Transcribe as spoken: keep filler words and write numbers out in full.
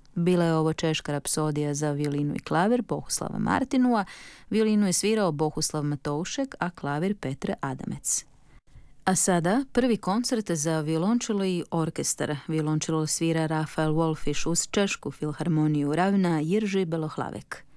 Bila je ovo češka rapsodija za violinu i klavir Bohuslava Martinua, violinu je svirao Bohuslav Matoušek, a klavir Petre Adamec. A sada prvi koncert za violončelo i orkestar. Violončelo svira Rafael Wolfiš uz Češku filharmoniju, ravna Jirži Belohlavek.